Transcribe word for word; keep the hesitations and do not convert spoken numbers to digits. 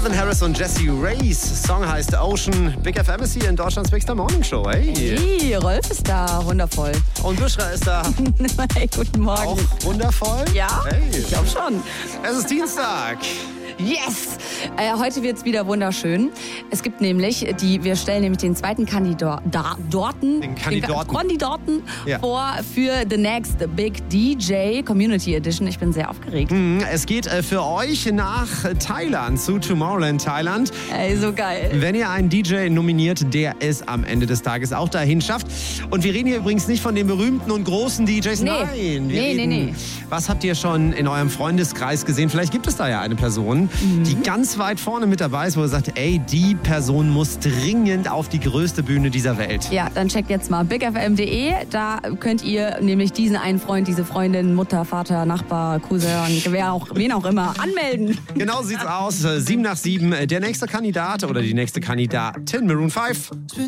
Calvin Harris und Jessie Reyes. Song heißt Ocean. Big F M ist hier in Deutschlands Big Star Morning Show. Hey. Hey, Rolf ist da. Wundervoll. Und Bushra ist da. Hey, guten Morgen. Auch wundervoll. Ja, Hey. ich glaube schon. Es ist Dienstag. Yes! Äh, heute wird's wieder wunderschön. Es gibt nämlich, die, wir stellen nämlich den zweiten Kandidaten, Den Kandidaten. Kandidaten Ja. vor für The Next Big D J Community Edition. Ich bin sehr aufgeregt. Es geht äh, für euch nach Thailand, zu Tomorrowland Thailand. Ey, so geil. Wenn ihr einen D J nominiert, der es am Ende des Tages auch dahin schafft. Und wir reden hier übrigens nicht von den berühmten und großen D Js. Nee. Nein, wir Nee, reden, nee, nee. Was habt ihr schon in eurem Freundeskreis gesehen? Vielleicht gibt es da ja eine Person, Mhm. die ganz weit vorne mit dabei ist, wo ihr sagt, ey, die Person muss dringend auf die größte Bühne dieser Welt. Ja, dann checkt jetzt mal big f m punkt d e. Da könnt ihr nämlich diesen einen Freund, diese Freundin, Mutter, Vater, Nachbar, Cousin, wer auch, wen auch immer, anmelden. Genau so sieht's aus. Sieben nach sieben. Der nächste Kandidat oder die nächste Kandidatin, Maroon fünf.